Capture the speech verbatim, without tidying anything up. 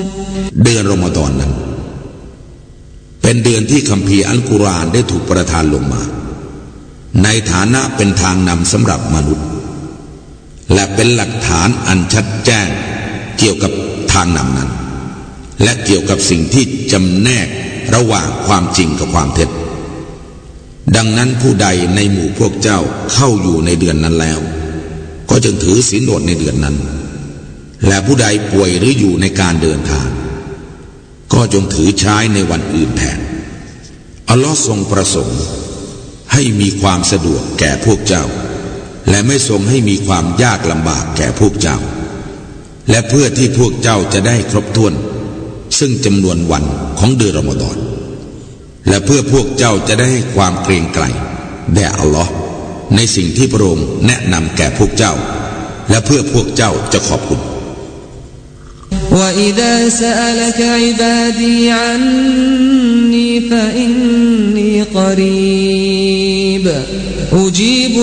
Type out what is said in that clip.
เดือนรอมฎอนนั้นเป็นเดือนที่คัมภีร์อัลกุรอานได้ถูกประทานลงมาในฐานะเป็นทางนำสำหรับมนุษย์และเป็นหลักฐานอันชัดแจ้งเกี่ยวกับทางนำนั้นและเกี่ยวกับสิ่งที่จำแนกระหว่างความจริงกับความเท็จดังนั้นผู้ใดในหมู่พวกเจ้าเข้าอยู่ในเดือนนั้นแล้วก็จงถือศีลอดในเดือนนั้นและผู้ใดป่วยหรืออยู่ในการเดินทางก็จงถือใช้ในวันอื่นแทนอัลลอฮ์ทรงประสงค์ให้มีความสะดวกแก่พวกเจ้าและไม่ทรงให้มีความยากลำบากแก่พวกเจ้าและเพื่อที่พวกเจ้าจะได้ครบถ้วนซึ่งจำนวนวันของเดือนรอมฎอนและเพื่อพวกเจ้าจะได้ให้ความเกรงไกรแด่อัลลอฮ์ในสิ่งที่พระองค์แนะนำแก่พวกเจ้าและเพื่อพวกเจ้าจะขอบคุณ وَإِذَا سَأَلَكَ عِبَادِي عَنِّي فَإِنِّي قَرِيبٌ أُجِيبُ